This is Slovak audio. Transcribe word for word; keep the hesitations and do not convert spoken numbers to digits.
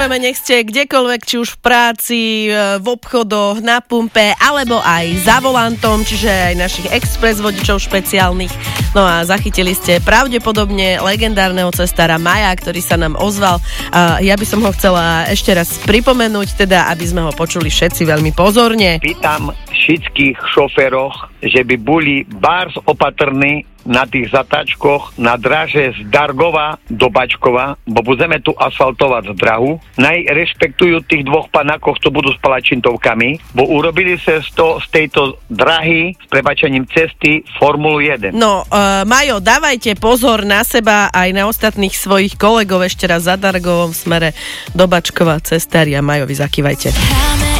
Pozdravujeme, nech ste kdekoľvek, či už v práci, v obchodoch, na pumpe, alebo aj za volantom, čiže aj našich express vodičov špeciálnych. No a zachytili ste pravdepodobne legendárneho cestára Maja, ktorý sa nám ozval. Ja by som ho chcela ešte raz pripomenúť, teda aby sme ho počuli všetci veľmi pozorne. Pýtam všetkých šoféroch, že by boli bárs opatrní na tých zatáčkoch na dráže z Dargova do Bačkova, bo budeme tu asfaltovať drahu. Naj rešpektujú tých dvoch panákoch, čo budú s palačintovkami, bo urobili sa z, to, z tejto drahy s prebačením cesty Formulu jeden. No, uh, Majo, dávajte pozor na seba aj na ostatných svojich kolegov ešte raz za Dargovom v smere do Bačkova. Cestária, Majovi, zakývajte.